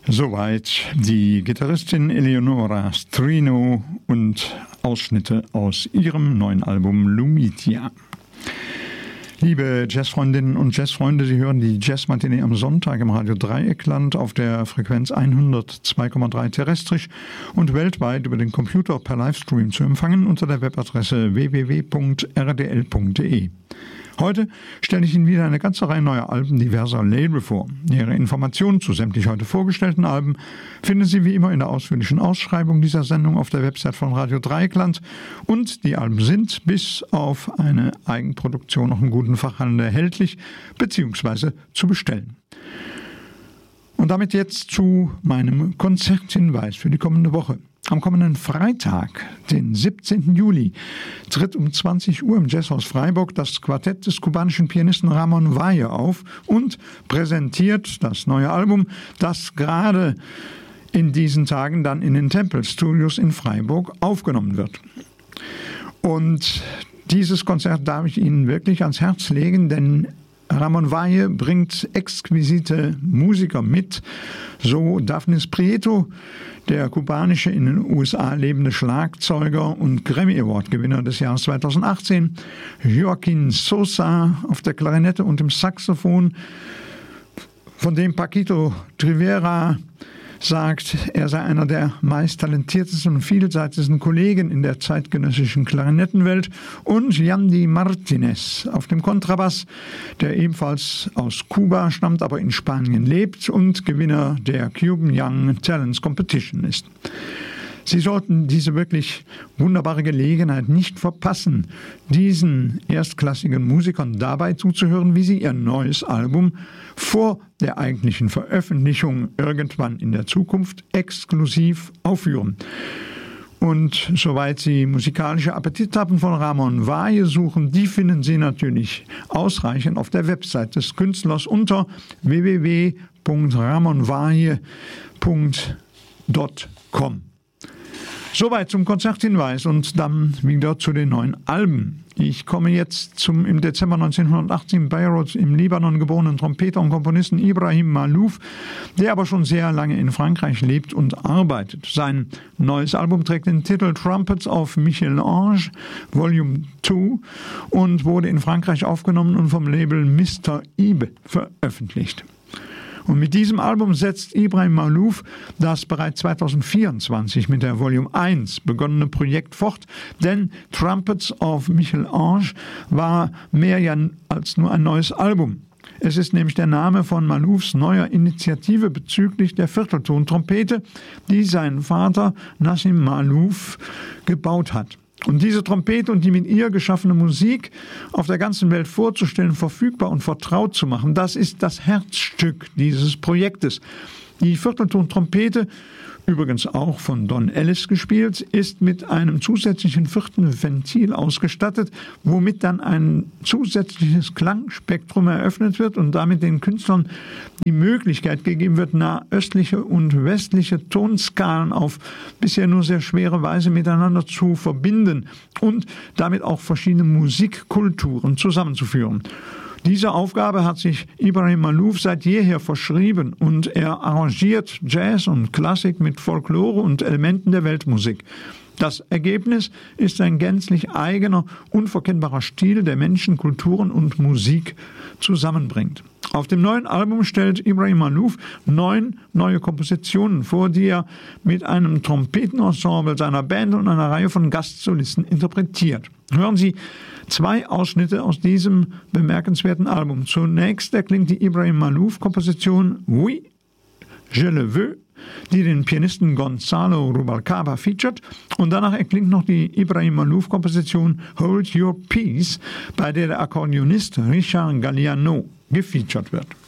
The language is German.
Soweit die Gitarristin Eleonora Strino und Ausschnitte aus ihrem neuen Album Lumitia. Liebe Jazzfreundinnen und Jazzfreunde, Sie hören die Jazzmatinee am Sonntag im Radio Dreieckland auf der Frequenz 102,3 terrestrisch und weltweit über den Computer per Livestream zu empfangen unter der Webadresse www.rdl.de. Heute stelle ich Ihnen wieder eine ganze Reihe neuer Alben diverser Label vor. Nähere Informationen zu sämtlich heute vorgestellten Alben finden Sie wie immer in der ausführlichen Ausschreibung dieser Sendung auf der Website von Radio Dreieckland. Und die Alben sind bis auf eine Eigenproduktion noch im guten Fachhandel erhältlich bzw. zu bestellen. Und damit jetzt zu meinem Konzerthinweis für die kommende Woche. Am kommenden Freitag, den 17. Juli, tritt um 20 Uhr im Jazzhaus Freiburg das Quartett des kubanischen Pianisten Ramon Valle auf und präsentiert das neue Album, das gerade in diesen Tagen dann in den Temple Studios in Freiburg aufgenommen wird. Und dieses Konzert darf ich Ihnen wirklich ans Herz legen, denn Ramon Valle bringt exquisite Musiker mit, so Dafnis Prieto, der kubanische in den USA lebende Schlagzeuger und Grammy-Award-Gewinner des Jahres 2018, Joaquin Sosa auf der Klarinette und dem Saxophon, von dem Paquito Rivera sagt, er sei einer der meist talentiertesten und vielseitigsten Kollegen in der zeitgenössischen Klarinettenwelt, und Yandy Martinez auf dem Kontrabass, der ebenfalls aus Kuba stammt, aber in Spanien lebt und Gewinner der Cuban Young Talents Competition ist. Sie sollten diese wirklich wunderbare Gelegenheit nicht verpassen, diesen erstklassigen Musikern dabei zuzuhören, wie sie ihr neues Album vor der eigentlichen Veröffentlichung irgendwann in der Zukunft exklusiv aufführen. Und soweit Sie musikalische Appetithappen von Ramon Valle suchen, die finden Sie natürlich ausreichend auf der Website des Künstlers unter www.ramonvalle.com. Soweit zum Konzerthinweis und dann wieder zu den neuen Alben. Ich komme jetzt zum im Dezember 1918 in Beirut im Libanon geborenen Trompeter und Komponisten Ibrahim Malouf, der aber schon sehr lange in Frankreich lebt und arbeitet. Sein neues Album trägt den Titel Trumpets of Michel-Ange Volume 2 und wurde in Frankreich aufgenommen und vom Label Mr. Ibe veröffentlicht. Und mit diesem Album setzt Ibrahim Malouf das bereits 2024 mit der Volume 1 begonnene Projekt fort, denn Trumpets of Michel-Ange war mehr als nur ein neues Album. Es ist nämlich der Name von Maloufs neuer Initiative bezüglich der Vierteltontrompete, die sein Vater Nassim Malouf gebaut hat. Und diese Trompete und die mit ihr geschaffene Musik auf der ganzen Welt vorzustellen, verfügbar und vertraut zu machen, das ist das Herzstück dieses Projektes. Die Vierteltontrompete, übrigens auch von Don Ellis gespielt, ist mit einem zusätzlichen vierten Ventil ausgestattet, womit dann ein zusätzliches Klangspektrum eröffnet wird und damit den Künstlern die Möglichkeit gegeben wird, nahöstliche und westliche Tonskalen auf bisher nur sehr schwere Weise miteinander zu verbinden und damit auch verschiedene Musikkulturen zusammenzuführen. Diese Aufgabe hat sich Ibrahim Malouf seit jeher verschrieben und er arrangiert Jazz und Klassik mit Folklore und Elementen der Weltmusik. Das Ergebnis ist ein gänzlich eigener, unverkennbarer Stil, der Menschen, Kulturen und Musik zusammenbringt. Auf dem neuen Album stellt Ibrahim Malouf 9 neue Kompositionen vor, die er mit einem Trompetenensemble seiner Band und einer Reihe von Gastsolisten interpretiert. Hören Sie 2 Ausschnitte aus diesem bemerkenswerten Album. Zunächst erklingt die Ibrahim Malouf-Komposition Oui, je le veux, die den Pianisten Gonzalo Rubalcaba featuret, und danach erklingt noch die Ibrahim Malouf-Komposition Hold Your Peace, bei der der Akkordeonist Richard Galliano gefeatured wird.